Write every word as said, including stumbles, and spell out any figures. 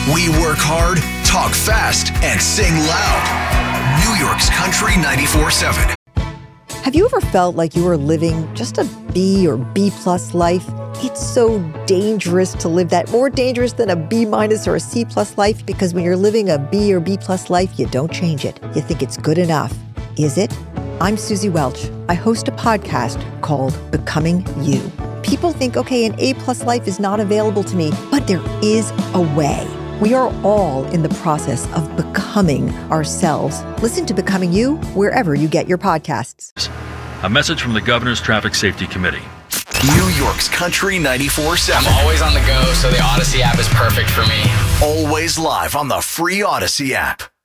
We work hard, talk fast, and sing loud. New York's Country ninety-four seven. Have you ever felt like you were living just a B or B plus life? It's so dangerous to live that, more dangerous than a B minus or a C plus life, because when you're living a B or B plus life, you don't change it. You think it's good enough. Is it? I'm Susie Welch. I host a podcast called Becoming You. People think, okay, an A plus life is not available to me, but there is a way. We are all in the process of becoming ourselves. Listen to Becoming You wherever you get your podcasts. A message from the Governor's Traffic Safety Committee. New York's Country ninety-four seven. I'm always on the go, so the Odyssey app is perfect for me. Always live on the free Odyssey app.